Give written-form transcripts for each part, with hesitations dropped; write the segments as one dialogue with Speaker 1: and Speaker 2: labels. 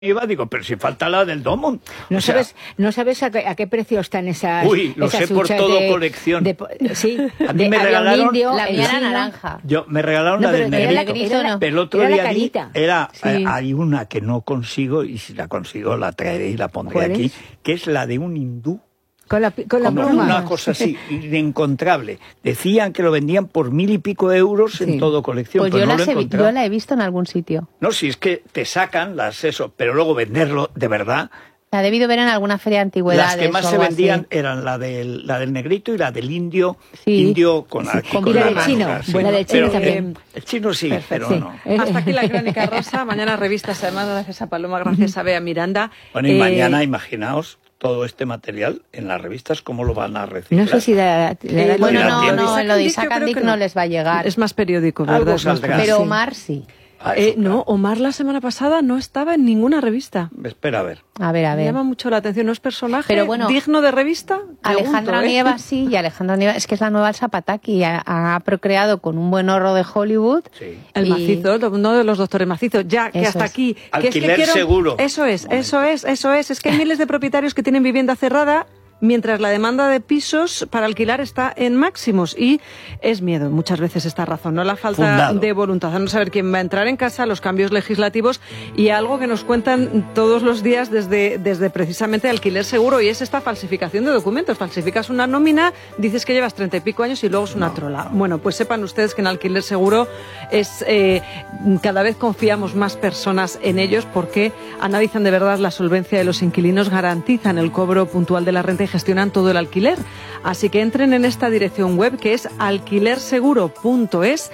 Speaker 1: iba, digo, pero si falta la del domo.
Speaker 2: ¿No sabes a qué precio están esas?
Speaker 1: Uy, lo sé por todo colección.
Speaker 2: Sí,
Speaker 1: a mí me regalaron
Speaker 2: indio,
Speaker 3: la mía era naranja.
Speaker 1: Me regalaron la del negrito. Pero el otro día hay una que no consigo, y si la consigo la traeré y la pondré aquí, que es la de un hindú.
Speaker 2: Con la pluma.
Speaker 1: Una cosa así, inencontrable. Decían que lo vendían por 1.000 y pico euros en todo colección.
Speaker 3: Pues yo la he visto en algún sitio.
Speaker 1: No, si es que te sacan pero luego venderlo de verdad.
Speaker 3: La he debido ver en alguna feria de antigüedades.
Speaker 1: Las que más se vendían eran la del negrito y la del indio. Indio con
Speaker 2: la del chino. La del chino también.
Speaker 1: El chino sí, pero no.
Speaker 4: Hasta aquí la Crónica Rosa. Mañana revistas, además, gracias a Paloma, gracias a Bea Miranda.
Speaker 1: Bueno, y mañana, imaginaos todo este material en las revistas, ¿cómo lo van a reciclar?
Speaker 2: No sé si
Speaker 3: no, en lo de Isaac and Dick no les va a llegar.
Speaker 4: Es más periódico, ¿verdad?
Speaker 3: Pero Omar sí.
Speaker 4: No, Omar la semana pasada no estaba en ninguna revista.
Speaker 1: Espera, a ver.
Speaker 3: Me
Speaker 4: llama mucho la atención, ¿no es personaje
Speaker 3: pero bueno,
Speaker 4: digno de revista?
Speaker 3: Alejandra Nieva sí, y Alejandra Nieva es que es la nueva Elsa Pataki, ha procreado con un buen horro de Hollywood.
Speaker 1: Sí.
Speaker 4: El macizo, uno de los doctores macizos, ya que hasta aquí.
Speaker 1: Alquiler seguro.
Speaker 4: Eso es, es que hay miles de propietarios que tienen vivienda cerrada, mientras la demanda de pisos para alquilar está en máximos, y es miedo muchas veces esta razón, no la falta de voluntad, a no saber quién va a entrar en casa, los cambios legislativos y algo que nos cuentan todos los días desde precisamente Alquiler Seguro, y es esta falsificación de documentos. Falsificas una nómina, dices que llevas 30 y pico años y luego es una trola. Bueno, pues sepan ustedes que en Alquiler Seguro cada vez confiamos más personas en ellos, porque analizan de verdad la solvencia de los inquilinos, garantizan el cobro puntual de la renta y gestionan todo el alquiler. Así que entren en esta dirección web, que es alquilerseguro.es,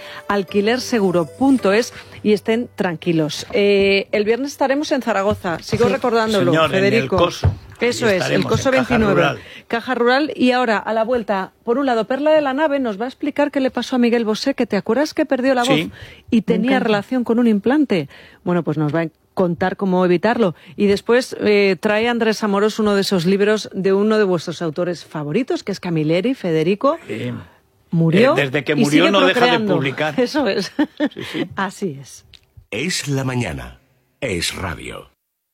Speaker 4: y estén tranquilos. El viernes estaremos en Zaragoza, sigo recordándolo,
Speaker 1: señor,
Speaker 4: Federico.
Speaker 1: En el Coso.
Speaker 4: Eso es, el Coso 29, Caja Rural. Y ahora, a la vuelta, por un lado, Perla de la Nave nos va a explicar qué le pasó a Miguel Bosé, que te acuerdas que perdió la voz y tenía relación con un implante. Bueno, pues nos va a contar cómo evitarlo. Y después trae Andrés Amorós uno de esos libros de uno de vuestros autores favoritos, que es Camilleri, Federico. Murió.
Speaker 1: Desde que murió no deja de publicar.
Speaker 4: Eso es. Sí. Así es.
Speaker 5: Es la mañana. Es radio.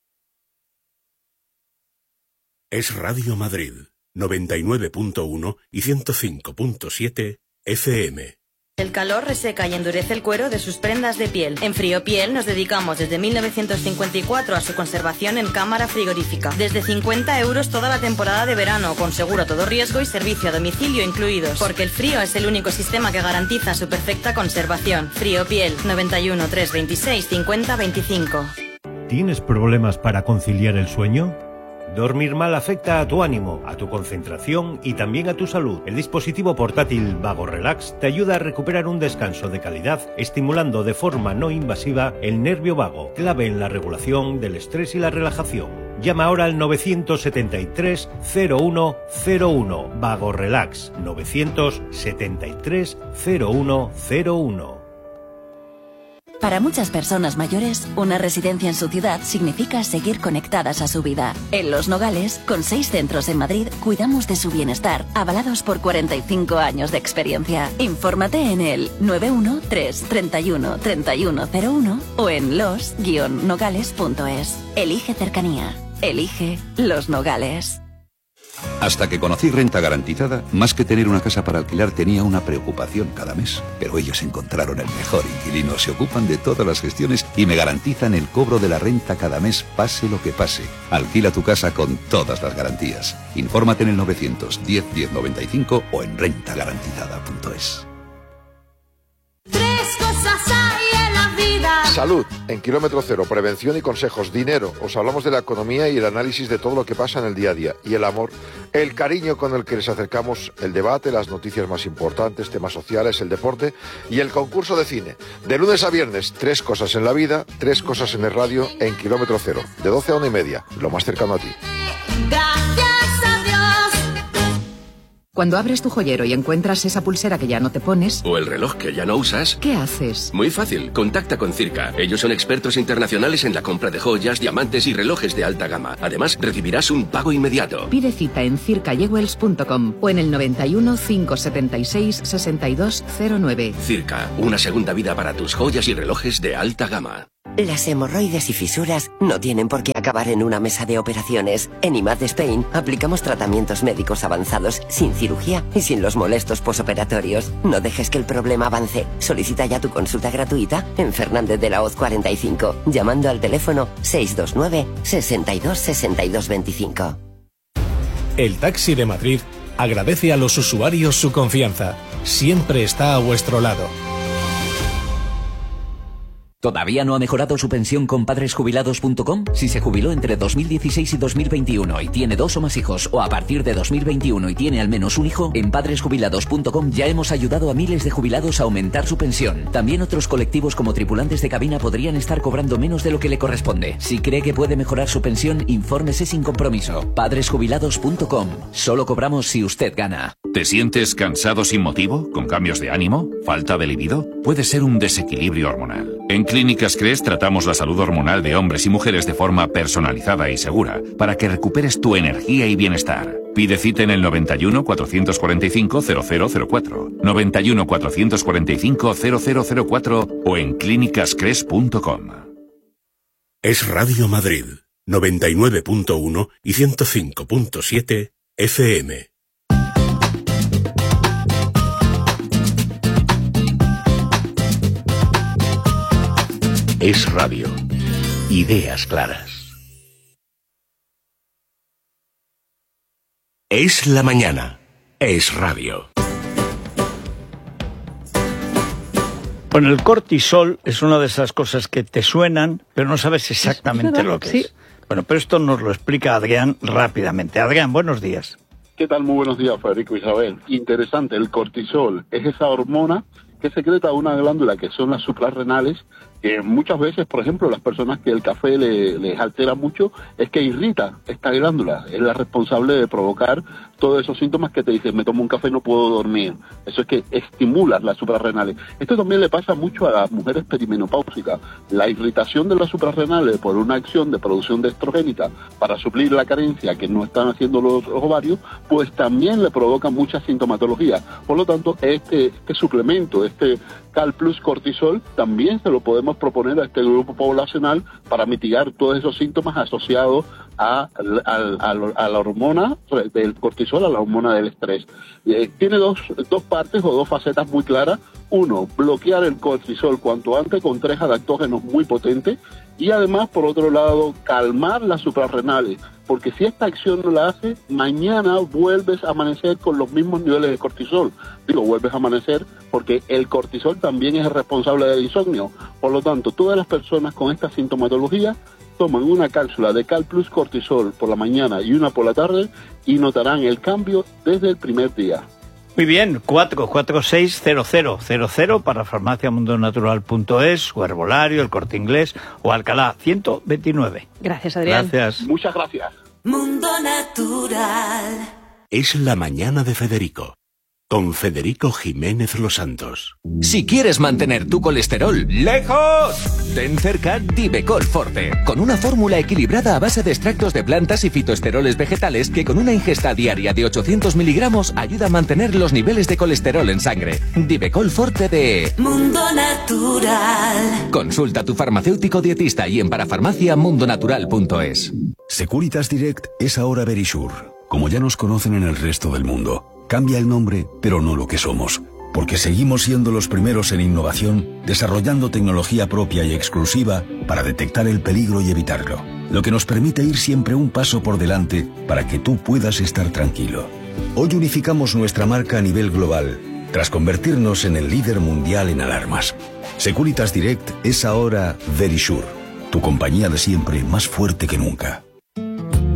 Speaker 5: Es Radio Madrid, 99.1 y 105.7 FM.
Speaker 6: El calor reseca y endurece el cuero de sus prendas de piel. En Friopiel nos dedicamos desde 1954 a su conservación en cámara frigorífica. Desde 50 € toda la temporada de verano, con seguro a todo riesgo y servicio a domicilio incluidos. Porque el frío es el único sistema que garantiza su perfecta conservación. Friopiel, 91 326 50 25.
Speaker 7: ¿Tienes problemas para conciliar el sueño? Dormir mal afecta a tu ánimo, a tu concentración y también a tu salud. El dispositivo portátil Vago Relax te ayuda a recuperar un descanso de calidad, estimulando de forma no invasiva el nervio vago, clave en la regulación del estrés y la relajación. Llama ahora al 973 0101. Vago Relax, 973 0101.
Speaker 8: Para muchas personas mayores, una residencia en su ciudad significa seguir conectadas a su vida. En Los Nogales, con 6 centros en Madrid, cuidamos de su bienestar, avalados por 45 años de experiencia. Infórmate en el 913 31 3101 o en los-nogales.es. Elige cercanía. Elige Los Nogales.
Speaker 9: Hasta que conocí Renta Garantizada, más que tener una casa para alquilar tenía una preocupación cada mes. Pero ellos encontraron el mejor inquilino, se ocupan de todas las gestiones y me garantizan el cobro de la renta cada mes, pase lo que pase. Alquila tu casa con todas las garantías. Infórmate en el 910 1095 o en rentagarantizada.es.
Speaker 10: Tres cosas hay en la vida.
Speaker 11: Salud, en Kilómetro Cero, prevención y consejos. Dinero, os hablamos de la economía y el análisis de todo lo que pasa en el día a día. Y el amor, el cariño con el que les acercamos el debate, las noticias más importantes, temas sociales, el deporte y el concurso de cine. De lunes a viernes, 3 cosas en la vida, 3 cosas en el radio, en Kilómetro Cero. De 12 a 1:30, lo más cercano a ti.
Speaker 10: Gracias a Dios.
Speaker 12: Cuando abres tu joyero y encuentras esa pulsera que ya no te pones...
Speaker 5: O el reloj que ya no usas...
Speaker 12: ¿Qué haces?
Speaker 5: Muy fácil, contacta con Circa. Ellos son expertos internacionales en la compra de joyas, diamantes y relojes de alta gama. Además, recibirás un pago inmediato.
Speaker 12: Pide cita en circajewels.com o en el 91 576 6209.
Speaker 5: Circa, una segunda vida para tus joyas y relojes de alta gama.
Speaker 13: Las hemorroides y fisuras no tienen por qué acabar en una mesa de operaciones. En IMAD Spain aplicamos tratamientos médicos avanzados, sin cirugía y sin los molestos posoperatorios. No dejes que el problema avance. Solicita ya tu consulta gratuita en Fernández de la Hoz 45, llamando al teléfono 629 62 62 25.
Speaker 14: El Taxi de Madrid agradece a los usuarios su confianza. Siempre está a vuestro lado.
Speaker 15: ¿Todavía no ha mejorado su pensión con padresjubilados.com? Si se jubiló entre 2016 y 2021 y tiene 2 o más hijos, o a partir de 2021 y tiene al menos un hijo, en padresjubilados.com ya hemos ayudado a miles de jubilados a aumentar su pensión. También otros colectivos como tripulantes de cabina podrían estar cobrando menos de lo que le corresponde. Si cree que puede mejorar su pensión, infórmese sin compromiso. Padresjubilados.com. Solo cobramos si usted gana.
Speaker 16: ¿Te sientes cansado sin motivo? ¿Con cambios de ánimo? ¿Falta de libido? Puede ser un desequilibrio hormonal. En Clínicas Cres tratamos la salud hormonal de hombres y mujeres de forma personalizada y segura para que recuperes tu energía y bienestar. Pide cita en el 91 445 0004, 91 445 0004 o en clínicascres.com.
Speaker 17: Es Radio Madrid, 99.1 y 105.7 FM. Es radio. Ideas claras. Es la mañana. Es radio.
Speaker 1: Bueno, el cortisol es una de esas cosas que te suenan, pero no sabes exactamente lo que es. Bueno, pero esto nos lo explica Adrián rápidamente. Adrián, buenos días.
Speaker 18: ¿Qué tal? Muy buenos días, Federico, Isabel. Interesante, el cortisol es esa hormona que secreta una glándula que son las suprarrenales, que muchas veces, por ejemplo, las personas que el café les altera mucho, es que irrita esta glándula, es la responsable de provocar todos esos síntomas que te dicen, me tomo un café y no puedo dormir. Eso es que estimula las suprarrenales. Esto también le pasa mucho a las mujeres perimenopáusicas. La irritación de las suprarrenales por una acción de producción de estrogénica para suplir la carencia que no están haciendo los ovarios, pues también le provoca mucha sintomatología. Por lo tanto, este suplemento, este Cal Plus Cortisol, también se lo podemos proponer a este grupo poblacional para mitigar todos esos síntomas asociados a la hormona del cortisol, a la hormona del estrés. Tiene dos partes o dos facetas muy claras. Uno, bloquear el cortisol cuanto antes con 3 adaptógenos muy potentes, y además, por otro lado, calmar las suprarrenales, porque si esta acción no la hace, mañana vuelves a amanecer con los mismos niveles de cortisol. Vuelves a amanecer porque el cortisol también es el responsable del insomnio. Por lo tanto, todas las personas con esta sintomatología toman una cápsula de Cal Plus Cortisol por la mañana y una por la tarde y notarán el cambio desde el primer día.
Speaker 1: Muy bien, 446-0000 para farmaciamundonatural.es, o Herbolario, El Corte Inglés o Alcalá 129.
Speaker 4: Gracias, Adrián.
Speaker 1: Gracias.
Speaker 18: Muchas gracias.
Speaker 10: Mundo Natural.
Speaker 17: Es la mañana de Federico, con Federico Jiménez Los Santos.
Speaker 15: Si quieres mantener tu colesterol lejos, ten cerca Divecol Forte, con una fórmula equilibrada a base de extractos de plantas y fitoesteroles vegetales que con una ingesta diaria de 800 miligramos ayuda a mantener los niveles de colesterol en sangre. Divecol Forte de
Speaker 10: Mundo Natural.
Speaker 15: Consulta a tu farmacéutico dietista y en parafarmaciamundonatural.es.
Speaker 19: Securitas Direct es ahora Verisure, como ya nos conocen en el resto del mundo. Cambia el nombre, pero no lo que somos, porque seguimos siendo los primeros en innovación, desarrollando tecnología propia y exclusiva para detectar el peligro y evitarlo, lo que nos permite ir siempre un paso por delante para que tú puedas estar tranquilo. Hoy unificamos nuestra marca a nivel global, tras convertirnos en el líder mundial en alarmas. Securitas Direct es ahora Verisure, tu compañía de siempre más fuerte que nunca.